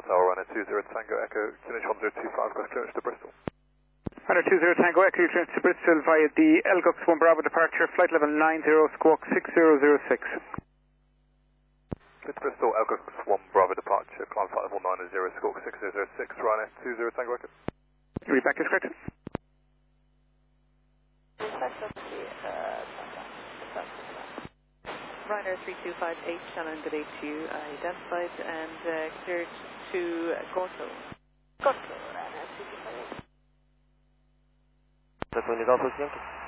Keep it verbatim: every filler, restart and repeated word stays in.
Tower, runner two zero Tango Echo, finish one zero two five, got clearance to Bristol. Runner two zero Tango Echo, clearance to Bristol via the Elgux one Bravo departure, flight level nine zero, squawk six zero zero six. It's Bristol, Elgux one Bravo departure, climb flight level nine zero, squawk six zero zero six, runner two zero Tango Echo. Read back is correct. Ryanair three two five eight, Shannon, good day to you, identified and uh, cleared to Gorto. Gorto, Ryanair three two five eight. That's when you got those Yankee.